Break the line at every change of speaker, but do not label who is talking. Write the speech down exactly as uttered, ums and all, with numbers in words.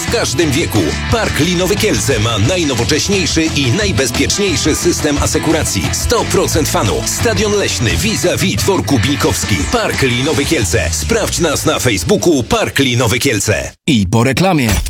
w każdym wieku. Park Linowy Kielce ma najnowocześniejszy i najbezpieczniejszy system asekuracji. sto procent fanu. Stadion Leśny vis-a-vis Dworku Binkowski. Park Linowy Kielce. Sprawdź nas na Facebooku Park Linowy Kielce.
I po reklamie.